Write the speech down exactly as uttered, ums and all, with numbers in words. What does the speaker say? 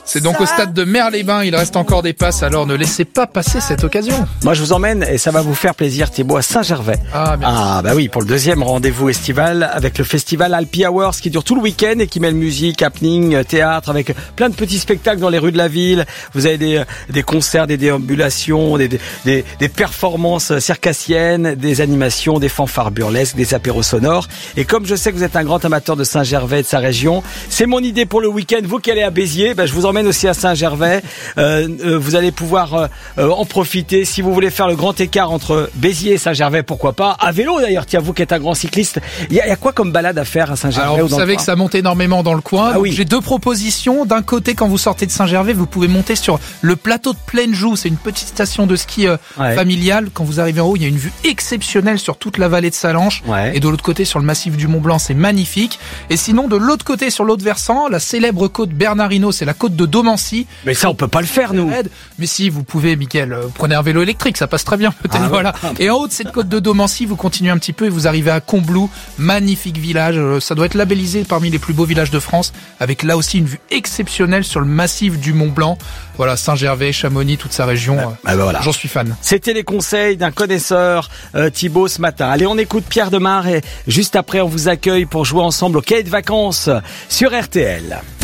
C'est donc au stade de Merles-les-Bains, il reste encore des places, alors ne laissez pas passer cette occasion. Moi je vous emmène, et ça va vous faire plaisir Thibaut, à Saint-Gervais. Ah, bien ah bah oui, pour le deuxième rendez-vous estival avec le festival Alpi Hours qui dure tout le week-end et qui mêle musique, happening, théâtre, avec plein de petits spectacles dans les rues de la ville. Vous avez des, des concerts, des déambulations, des, des, des performances circassiennes, des animations, des fanfares burlesques, des apéros sonores. Et comme je sais que vous êtes un grand amateur de Saint-Gervais et de sa région, c'est mon idée pour le week-end. Vous qui allez à Béziers, ben je vous emmène aussi à Saint-Gervais. Euh, euh, vous allez pouvoir euh, euh, en profiter. Si vous voulez faire le grand écart entre Béziers et Saint-Gervais, pourquoi pas. À vélo d'ailleurs, tiens, vous qui êtes un grand cycliste. Il y, y a quoi comme balade à faire à Saint-Gervais? Alors ou vous dans savez le que coin ça monte énormément dans le coin. Ah Donc, oui. J'ai deux propositions. D'un côté, quand vous sortez de Saint-Gervais, vous pouvez monter sur le plateau de Plaine-Joux. C'est une petite station de ski euh, Ouais. familiale. Quand vous arrivez en haut, il y a une vue exceptionnelle sur toute la vallée de Salanches. Ouais. Et de l'autre côté, sur le massif du Mont-Blanc, c'est magnifique. Et sinon, de l'autre côté, sur l'autre versant, la célèbre côte Bernardino, c'est la côte de Domancy. Mais ça, on peut pas le faire, nous. Mais si, vous pouvez, Mickaël, euh, prenez un vélo électrique, ça passe très bien, peut-être, Ah ouais. voilà. Et en haut de cette côte de Domancy, vous continuez un petit peu et vous arrivez à Combloux, magnifique village, euh, ça doit être labellisé parmi les plus beaux villages de France, avec là aussi une vue exceptionnelle sur le massif du Mont-Blanc. Voilà, Saint-Gervais, Chamonix, toute sa région, euh, Ah bah voilà. j'en suis fan. C'était les conseils d'un connaisseur, euh, Thibaut, ce matin. Allez, on écoute Pierre Demar et juste après, on vous accueille pour jouer ensemble au cahier de vacances sur R T L.